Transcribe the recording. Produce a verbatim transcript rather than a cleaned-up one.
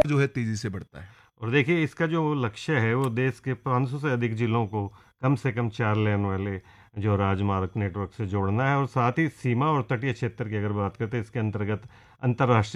जो है तेजी से बढ़ता है। और देखिए इसका जो लक्ष्य है वो देश के पाँच सौ से अधिक जिलों को कम से कम चार लेन वाले जो राजमार्ग नेटवर्क से जोड़ना है, और साथ ही सीमा और तटीय क्षेत्र की अगर बात करते हैं इसके अंतर्गत अंतर्राष्ट्रीय